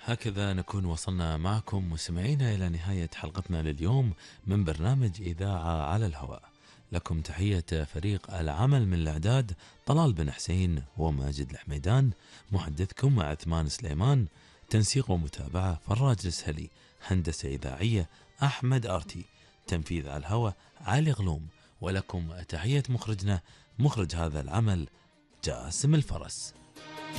هكذا نكون وصلنا معكم مستمعينا إلى نهاية حلقتنا لليوم من برنامج إذاعة على الهواء. لكم تحية فريق العمل من الإعداد طلال بن حسين وماجد الحميدان، محدثكم عثمان سليمان، تنسيق ومتابعة فراج السهلي، هندسة إذاعية أحمد آرتي، تنفيذ على الهواء علي غلوم، ولكم تحية مخرج هذا العمل جاسم الفرس.